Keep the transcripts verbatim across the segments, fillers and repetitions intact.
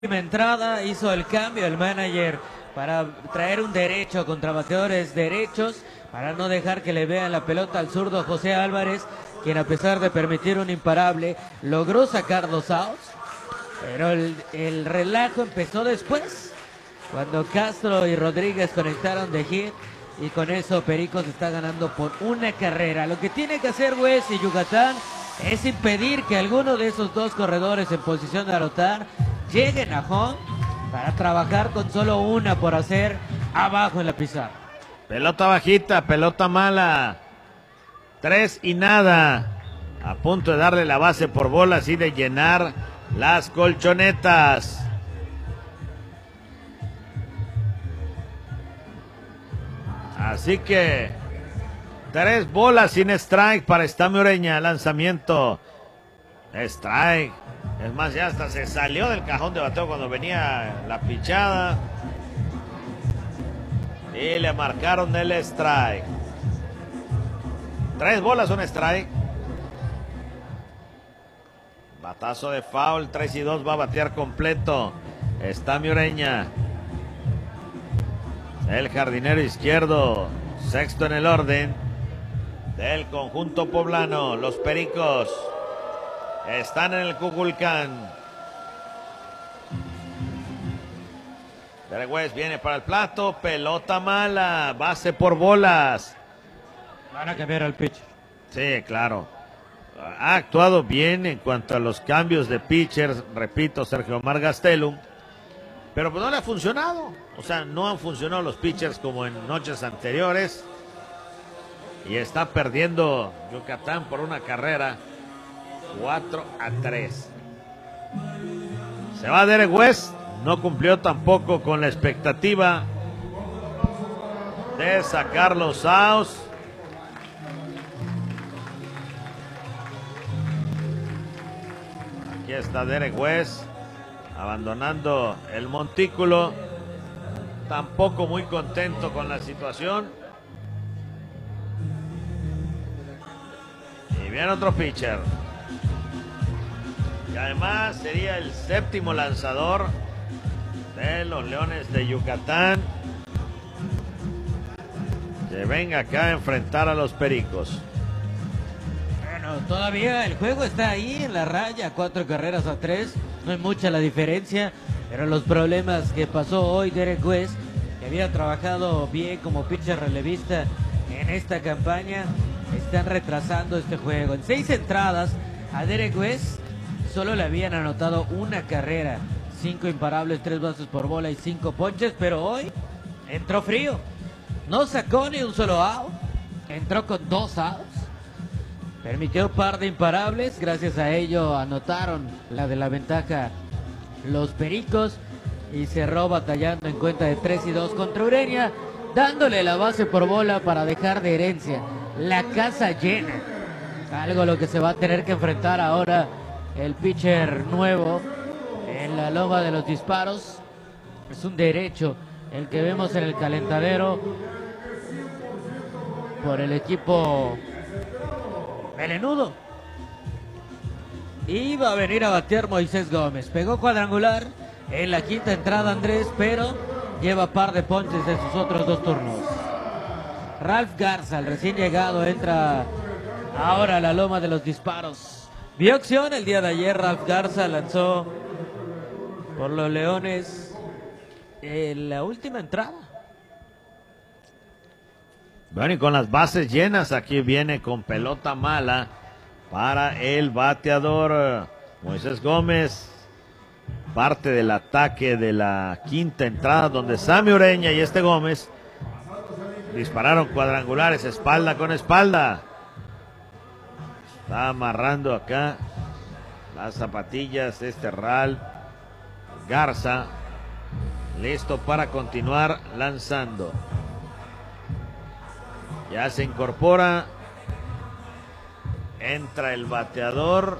Entrada hizo el cambio el manager para traer un derecho contra bateadores derechos, para no dejar que le vean la pelota al zurdo José Álvarez, quien a pesar de permitir un imparable logró sacar dos outs, pero el, el relajo empezó después cuando Castro y Rodríguez conectaron de hit, y con eso Pericos está ganando por una carrera. Lo que tiene que hacer Wes y Yucatán es impedir que alguno de esos dos corredores en posición de anotar lleguen a home para trabajar con solo una por hacer abajo en la pizarra. Pelota bajita, pelota mala. Tres y nada. A punto de darle la base por bolas y de llenar las colchonetas. Así que tres bolas sin strike para Estami Ureña. Lanzamiento. Strike. Es más, ya hasta se salió del cajón de bateo cuando venía la pichada. Y le marcaron el strike. Tres bolas, un strike. Batazo de foul. Tres y dos va a batear completo Estami Ureña. El jardinero izquierdo. Sexto en el orden del conjunto poblano. Los Pericos están en el Cuculcán. Derek West viene para el plato. Pelota mala. Base por bolas. Van a cambiar al pitcher. Sí, claro. Ha actuado bien en cuanto a los cambios de pitchers. Repito, Sergio Omar Gastelum. Pero pues no le ha funcionado. O sea, no han funcionado los pitchers como en noches anteriores. Y está perdiendo Yucatán por una carrera. cuatro a tres. Se va Derek West. No cumplió tampoco con la expectativa de sacar los outs. Aquí está Derek West abandonando el montículo. Tampoco muy contento con la situación. Y viene otro pitcher. Y además sería el séptimo lanzador de los Leones de Yucatán que venga acá a enfrentar a los Pericos. Bueno, todavía el juego está ahí en la raya, cuatro carreras a tres. No hay mucha la diferencia, pero los problemas que pasó hoy Derek West, que había trabajado bien como pitcher relevista en esta campaña, están retrasando este juego. En seis entradas a Derek West solo le habían anotado una carrera, cinco imparables, tres bases por bola y cinco ponches, pero hoy entró frío. No sacó ni un solo out, entró con dos outs, permitió un par de imparables, gracias a ello anotaron la de la ventaja los Pericos y cerró batallando en cuenta de tres y dos contra Ureña, dándole la base por bola para dejar de herencia la casa llena. Algo a lo que se va a tener que enfrentar ahora el pitcher nuevo en la loma de los disparos. Es un derecho el que vemos en el calentadero por el equipo melenudo. Y va a venir a batear Moisés Gómez. Pegó cuadrangular en la quinta entrada Andrés, pero lleva par de ponches de sus otros dos turnos. Ralph Garza, el recién llegado, entra ahora a la loma de los disparos. Vio acción el día de ayer. Ralph Garza lanzó por los Leones en la última entrada. Bueno, y con las bases llenas, aquí viene con pelota mala para el bateador Moisés Gómez. Parte del ataque de la quinta entrada, donde Estami Ureña y este Gómez dispararon cuadrangulares espalda con espalda. Está amarrando acá las zapatillas este Ralph Garza, listo para continuar lanzando. Ya se incorpora, entra el bateador.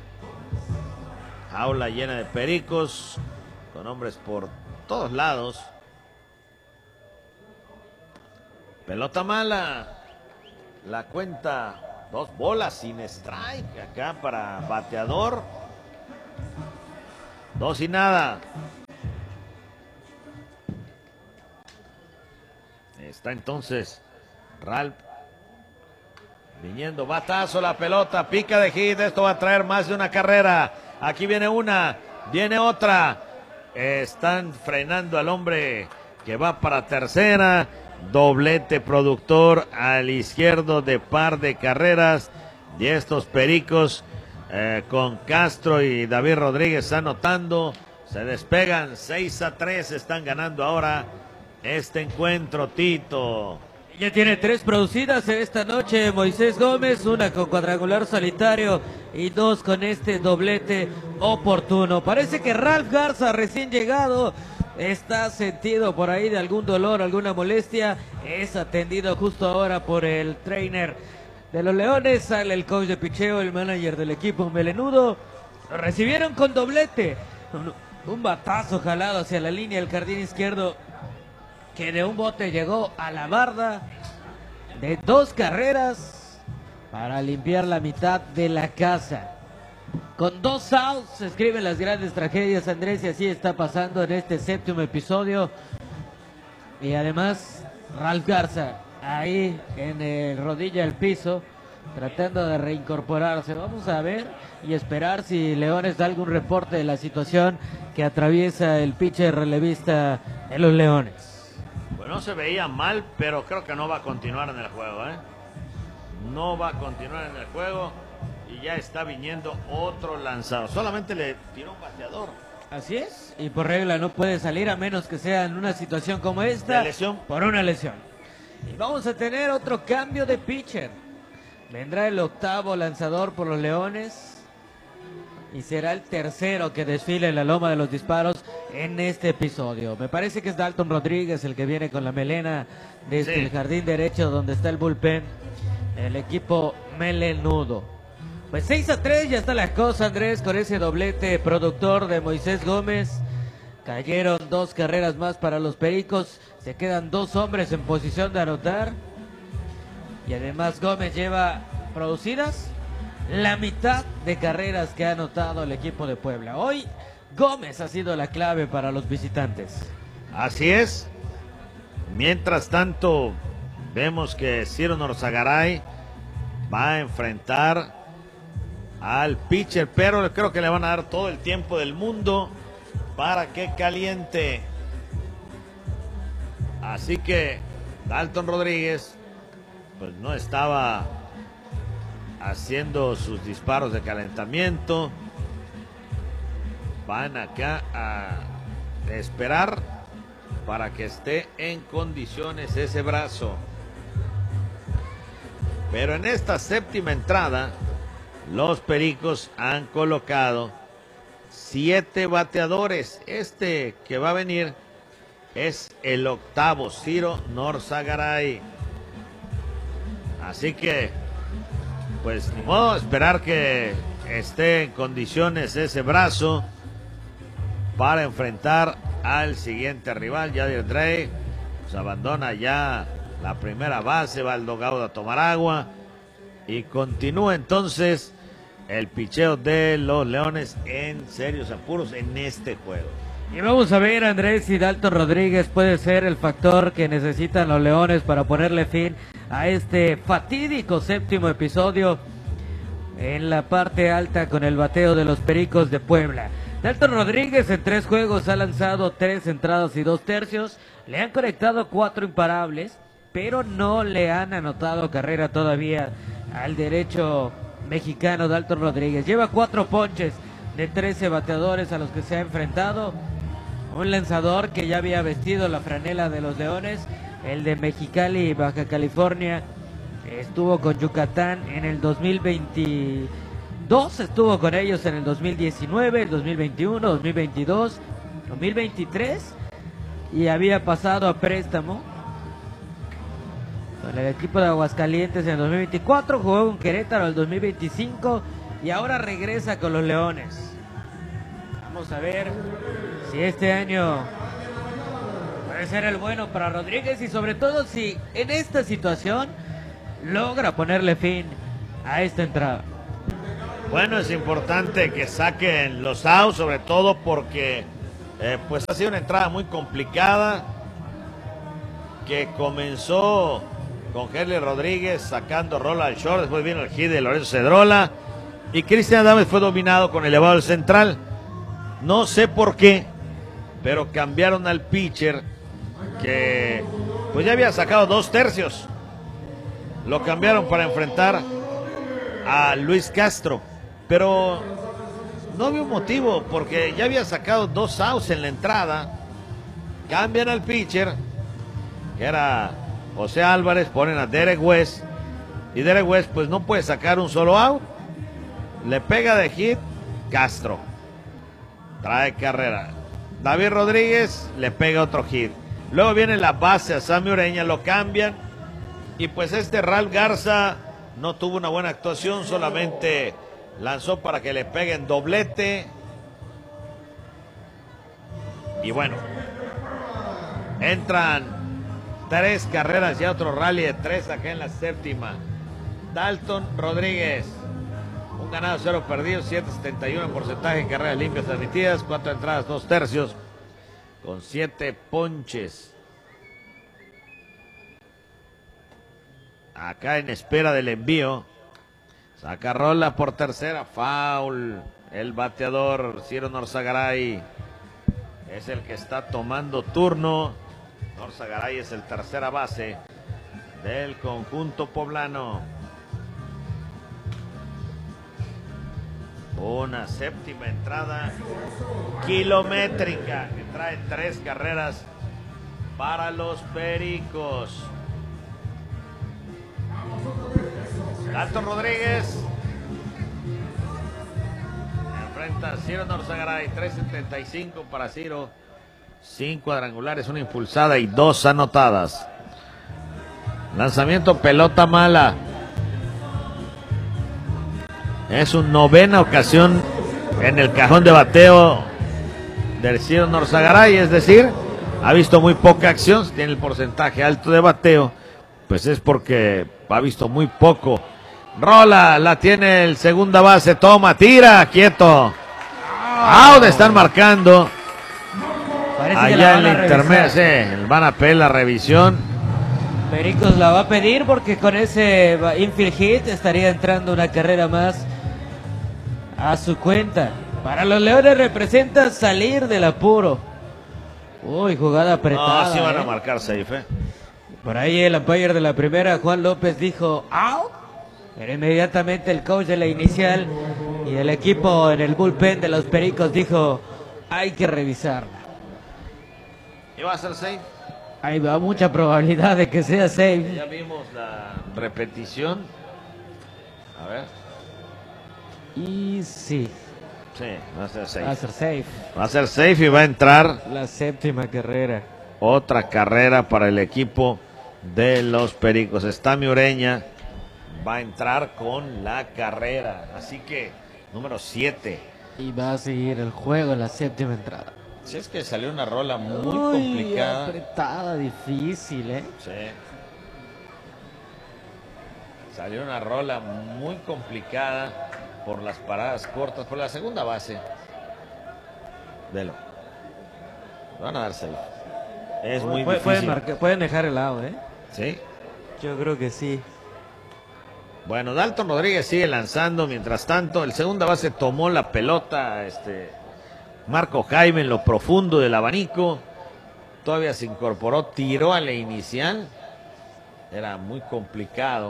Jaula llena de Pericos, con hombres por todos lados. Pelota mala, la cuenta, dos bolas sin strike acá para bateador. Dos y nada. Está entonces Ralph viniendo, batazo, la pelota, pica de hit, esto va a traer más de una carrera. Aquí viene una, viene otra. Están frenando al hombre que va para tercera. Doblete productor al izquierdo de par de carreras. Y estos pericos eh, con Castro y David Rodríguez anotando. Se despegan seis a tres. Están ganando ahora este encuentro, Tito. Ya tiene tres producidas en esta noche Moisés Gómez, una con cuadrangular solitario y dos con este doblete oportuno. Parece que Ralph Garza, recién llegado, está sentido por ahí de algún dolor, alguna molestia. Es atendido justo ahora por el trainer de los Leones. Sale el coach de picheo, el manager del equipo melenudo. Lo recibieron con doblete. Un, un batazo jalado hacia la línea del jardín izquierdo, que de un bote llegó a la barda de dos carreras para limpiar la mitad de la casa. Con dos outs se escriben las grandes tragedias, Andrés, y así está pasando en este séptimo episodio. Y además Ralph Garza ahí en el rodilla del piso, tratando de reincorporarse. Vamos a ver y esperar si Leones da algún reporte de la situación que atraviesa el pitcher relevista de los Leones. No se veía mal, pero creo que no va a continuar en el juego, ¿eh? No va a continuar en el juego y ya está viniendo otro lanzador. Solamente le tiró un bateador. Así es, y por regla no puede salir a menos que sea en una situación como esta. ¿De lesión? Por una lesión. Y vamos a tener otro cambio de pitcher. Vendrá el octavo lanzador por los Leones y será el tercero que desfile en la loma de los disparos en este episodio. Me parece que es Dalton Rodríguez el que viene con la melena desde sí. el jardín derecho donde está el bullpen, el equipo melenudo. Pues seis a tres ya está la cosa, Andrés, con ese doblete productor de Moisés Gómez. Cayeron dos carreras más para los Pericos, se quedan dos hombres en posición de anotar. Y además Gómez lleva producidas la mitad de carreras que ha anotado el equipo de Puebla. Hoy Gómez ha sido la clave para los visitantes. Así es. Mientras tanto, vemos que Ciro Norzagaray va a enfrentar al pitcher, pero creo que le van a dar todo el tiempo del mundo para que caliente. Así que Dalton Rodríguez pues no estaba haciendo sus disparos de calentamiento. Van acá a esperar para que esté en condiciones ese brazo. Pero en esta séptima entrada, los Pericos han colocado siete bateadores. Este que va a venir es el octavo, Ciro Norzagaray. Así que pues ni modo, esperar que esté en condiciones ese brazo para enfrentar al siguiente rival. Yadir Drey pues abandona ya la primera base, va al dugout a tomar agua y continúa entonces el picheo de los Leones en serios apuros en este juego. Y vamos a ver, Andrés, si Dalton Rodríguez puede ser el factor que necesitan los Leones para ponerle fin a este fatídico séptimo episodio en la parte alta con el bateo de los Pericos de Puebla. Dalton Rodríguez en tres juegos ha lanzado tres entradas y dos tercios, le han conectado cuatro imparables, pero no le han anotado carrera todavía al derecho mexicano Dalton Rodríguez. Lleva cuatro ponches de trece bateadores a los que se ha enfrentado. Un lanzador que ya había vestido la franela de los Leones, el de Mexicali, Baja California, estuvo con Yucatán en el dos mil veintidós, estuvo con ellos en el dos mil diecinueve, el dos mil veintiuno, dos mil veintidós, dos mil veintitrés y había pasado a préstamo con el equipo de Aguascalientes en el dos mil veinticuatro, jugó con Querétaro en el dos mil veinticinco y ahora regresa con los Leones. Vamos a ver si este año puede ser el bueno para Rodríguez y sobre todo si en esta situación logra ponerle fin a esta entrada. Bueno, es importante que saquen los outs, sobre todo porque eh, pues ha sido una entrada muy complicada que comenzó con Henry Rodríguez sacando rola al short, después vino el hit de Lorenzo Cedrola y Cristian Adames fue dominado con elevado al central. No sé por qué, pero cambiaron al pitcher que pues ya había sacado dos tercios. Lo cambiaron para enfrentar a Luis Castro, pero no había un motivo porque ya había sacado dos outs en la entrada. Cambian al pitcher, que era José Álvarez, ponen a Derek West y Derek West pues no puede sacar un solo out. Le pega de hit Castro, trae carrera. David Rodríguez le pega otro hit. Luego viene la base a Sammy Ureña, lo cambian y pues este Ralph Garza no tuvo una buena actuación, solamente lanzó para que le peguen doblete. Y bueno, entran tres carreras y otro rally de tres acá en la séptima. Dalton Rodríguez, un ganado, cero perdidos, siete setenta y uno en porcentaje en carreras limpias admitidas, cuatro entradas, dos tercios, con siete ponches. Acá en espera del envío. Saca rola por tercera, foul. El bateador Ciro Norzagaray es el que está tomando turno. Norzagaray es el tercera base del conjunto poblano. Una séptima entrada kilométrica que trae tres carreras para los Pericos. Dalton Rodríguez enfrenta a Ciro Norzagaray, tres setenta y cinco para Ciro, cinco cuadrangulares, una impulsada y dos anotadas. Lanzamiento pelota mala. Es una novena ocasión en el cajón de bateo del Ciro Norzagaray, es decir, ha visto muy poca acción, tiene el porcentaje alto de bateo, pues es porque ha visto muy poco. Rola, la tiene el segunda base, toma, tira, quieto. Out, están marcando. Parece allá en la la intermedia, sí, van a pedir la revisión. Pericos la va a pedir porque con ese infield hit estaría entrando una carrera más a su cuenta. Para los Leones representa salir del apuro. Uy, jugada apretada. No, sí van eh. a marcar safe, eh. Por ahí el umpire de la primera, Juan López, dijo out. Pero inmediatamente el coach de la inicial y el equipo en el bullpen de los Pericos dijo hay que revisarla. ¿Y va a ser safe? Hay mucha probabilidad de que sea safe. Ya vimos la repetición. A ver. Y sí. Sí, va a ser safe. Va a ser safe. Va a ser safe y va a entrar La séptima carrera. otra carrera para el equipo de los Pericos. Sammy Ureña va a entrar con la carrera. Así que, número siete. Y va a seguir el juego en la séptima entrada. Si es que salió una rola muy Uy, complicada. apretada, difícil, ¿eh? Sí. Salió una rola muy complicada por las paradas cortas, por la segunda base. Velo. Van a dar safe. Es muy Pueden, difícil. marcar, pueden dejar el lado, ¿eh? Sí. Yo creo que sí. Bueno, Dalton Rodríguez sigue lanzando. Mientras tanto, el segunda base tomó la pelota. Este Marco Jaime en lo profundo del abanico. Todavía se incorporó, tiró a la inicial. Era muy complicado.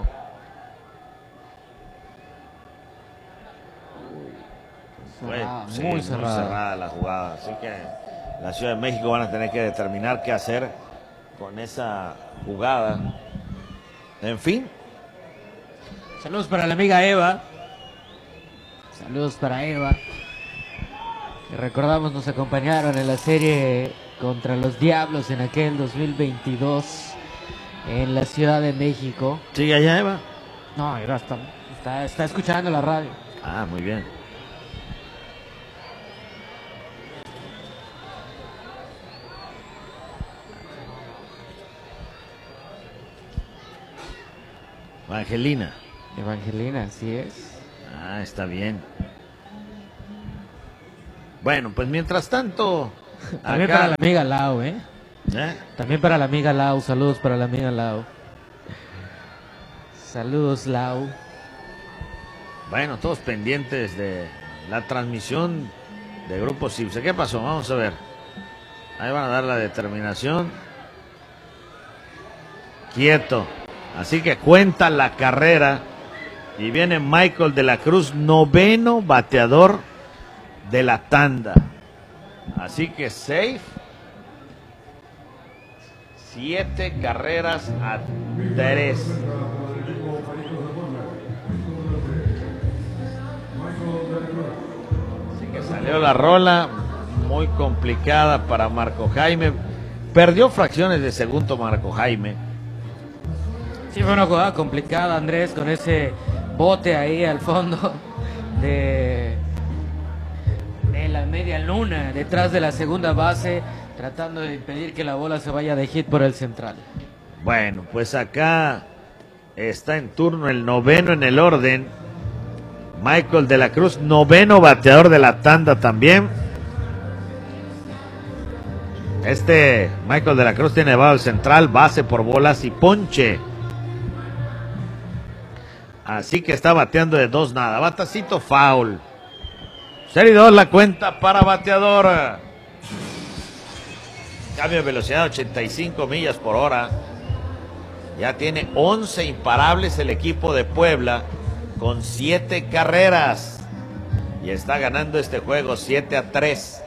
Fue, Cerrada, sí, muy muy cerrada. cerrada la jugada. Así que la Ciudad de México van a tener que determinar qué hacer con esa jugada. En fin. Saludos para la amiga Eva. Saludos para Eva. Que recordamos nos acompañaron en la serie contra los Diablos en aquel dos mil veintidós en la Ciudad de México. ¿Sigue allá, Eva? No, Eva está, está, está escuchando la radio. Ah, muy bien. Angelina. Evangelina, así es. Ah, está bien. Bueno, pues mientras tanto, También acá para la amiga Lau, ¿eh? ¿Eh? También para la amiga Lau, saludos para la amiga Lau. Saludos, Lau. Bueno, todos pendientes de la transmisión de Grupo Cipse. ¿Qué pasó? Vamos a ver. Ahí van a dar la determinación. Quieto. Así que cuenta la carrera. Y viene Michael de la Cruz, noveno bateador de la tanda. Así que safe. Siete carreras a tres. Así que salió la rola. Muy complicada para Marco Jaime. Perdió fracciones de segundo Marco Jaime. Sí, fue una jugada complicada, Andrés, con ese bote ahí al fondo de, de la media luna, detrás de la segunda base, tratando de impedir que la bola se vaya de hit por el central. Bueno, pues acá está en turno el noveno en el orden. Michael de la Cruz, noveno bateador de la tanda también. Este Michael de la Cruz tiene elevado el central, base por bolas y ponche. Así que está bateando de dos nada. Batacito foul. Serie dos la cuenta para bateador. Cambio de velocidad ochenta y cinco millas por hora. Ya tiene once imparables el equipo de Puebla con siete carreras. Y está ganando este juego siete a tres.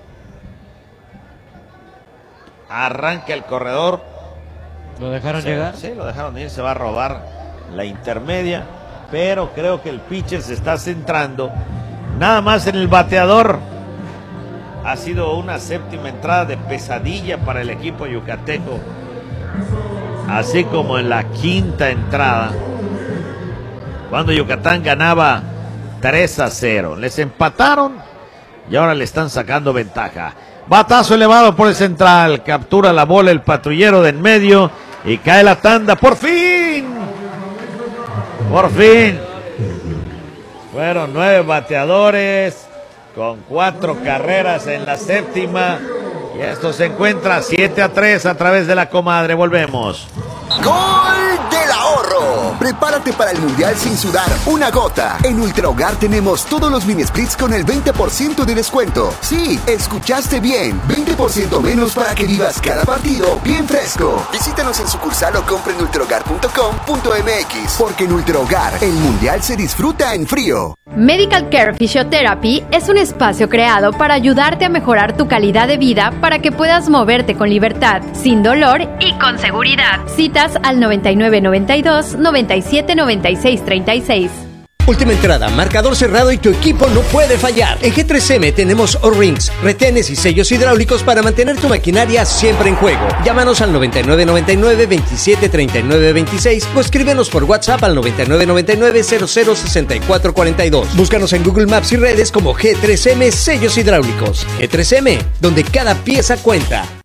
Arranca el corredor. ¿Lo dejaron se, llegar? Sí, lo dejaron ir. Se va a robar la intermedia. Pero creo que el pitcher se está centrando nada más en el bateador. Ha sido una séptima entrada de pesadilla para el equipo yucateco. Así como en la quinta entrada, cuando Yucatán ganaba tres a cero. Les empataron y ahora le están sacando ventaja. Batazo elevado por el central. Captura la bola el patrullero de en medio y cae la tanda. ¡Por fin! ¡Por fin! Fueron nueve bateadores con cuatro carreras en la séptima. Y esto se encuentra siete a tres a través de la comadre. Volvemos. ¡Gol del ahorro! Prepárate para el Mundial sin sudar una gota. En Ultra Hogar tenemos todos los mini splits con el veinte por ciento de descuento. Sí, escuchaste bien. veinte por ciento menos para que vivas cada partido bien fresco. Visítanos en sucursal o compra en ultra hogar punto com punto m x. Porque en Ultra Hogar, el Mundial se disfruta en frío. Medical Care Physiotherapy es un espacio creado para ayudarte a mejorar tu calidad de vida para que puedas moverte con libertad, sin dolor y con seguridad. Citas al noventa y nueve noventa y dos noventa y siete noventa y seis treinta y seis. Última entrada, marcador cerrado y tu equipo no puede fallar. En G tres M tenemos O-Rings, retenes y sellos hidráulicos para mantener tu maquinaria siempre en juego. Llámanos al noventa y nueve noventa y nueve veintisiete treinta y nueve veintiséis o escríbenos por WhatsApp al noventa y nueve noventa y nueve cero cero sesenta y cuatro cuarenta y dos. Búscanos en Google Maps y redes como G tres M Sellos Hidráulicos. G tres M, donde cada pieza cuenta.